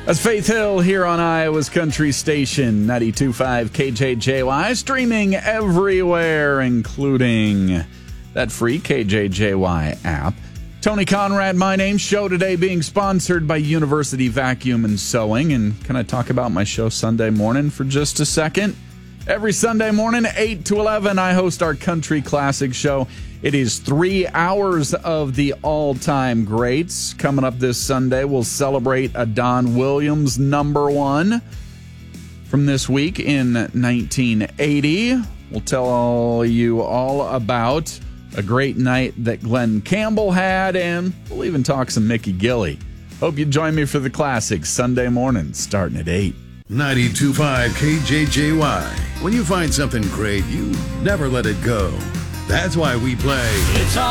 That's Faith Hill here on Iowa's Country Station, 92.5 KJJY, streaming everywhere, including that free KJJY app. Tony Conrad, my name. Show today being sponsored by University Vacuum and Sewing. And can I talk about my show Sunday morning for just a second? Every Sunday morning, 8 to 11, I host our Country Classic show. It is 3 hours of the all-time greats. Coming up this Sunday, we'll celebrate a Don Williams #1 from this week in 1980. We'll tell you all about a great night that Glenn Campbell had, and we'll even talk some Mickey Gilley. Hope you join me for the classics Sunday morning, starting at 8. 92.5 KJJY. When you find something great, you never let it go. That's why we play